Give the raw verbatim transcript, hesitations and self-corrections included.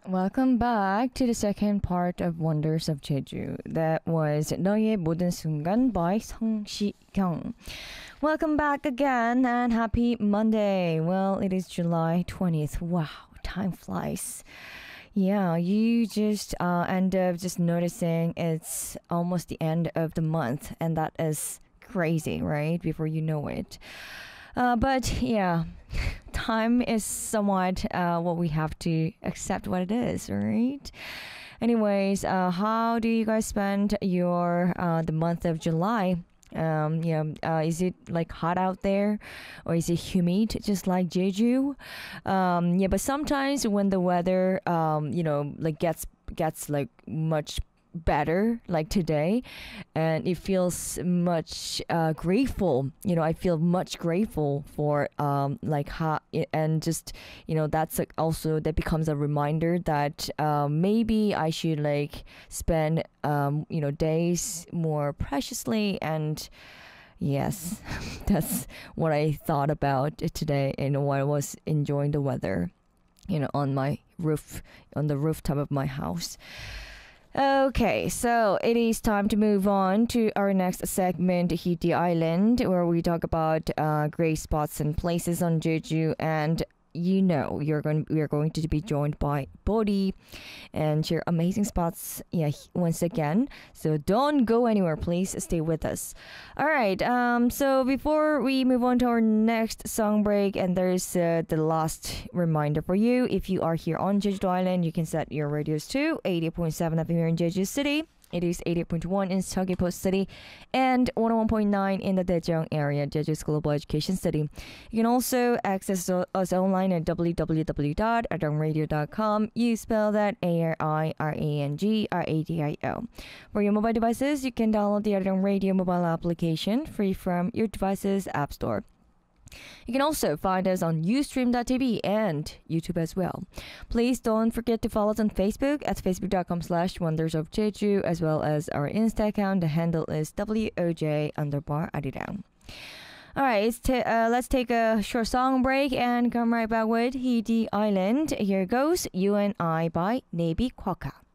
Welcome back to the second part of Wonders of Jeju. That was 너의 모든 순간 by 성시경. Welcome back again and happy Monday. Well, it is July twentieth. Wow, time flies. Yeah, you just uh, end up just noticing it's almost the end of the month, and that is crazy, right? Before you know it. Uh, but yeah, time is somewhat uh, what we have to accept what it is, right? Anyways, uh, how do you guys spend your uh, the month of July? Um, yeah, uh, is it like hot out there, or is it humid, just like Jeju? Um, yeah, but sometimes when the weather, um, you know, like gets gets like much better like today, and it feels much uh, grateful, you know, I feel much grateful for um like how, and just, you know, that's like also that becomes a reminder that uh, maybe I should like spend um you know days more preciously. And yes, that's what I thought about today, and while I was enjoying the weather, you know, on my roof, on the rooftop of my house. Okay, so it is time to move on to our next segment, Hiti Island, where we talk about uh, great spots and places on Jeju. And you know, you're going we are going to be joined by Bodhi and share amazing spots. Yeah, once again. So don't go anywhere, please stay with us. All right. Um. So before we move on to our next song break, and there's uh, the last reminder for you: if you are here on Jeju Island, you can set your radios to eighty point seven F M here in Jeju City. It is eighty point one in Seogwipo City and one oh one point nine in the Daejeong area, Jeju's Global Education City. You can also access us online at w w w dot arang radio dot com. You spell that A R I R A N G R A D I O. For your mobile devices, you can download the Arang Radio mobile application free from your device's app store. You can also find us on ustream dot t v and YouTube as well. Please don't forget to follow us on Facebook at facebook dot com slash wonders of Jeju, as well as our Insta account. The handle is W O J underbar Arirang. Alright, t- uh, let's take a short song break and come right back with Hiti Island. Here goes You and I by Navy Kwaka.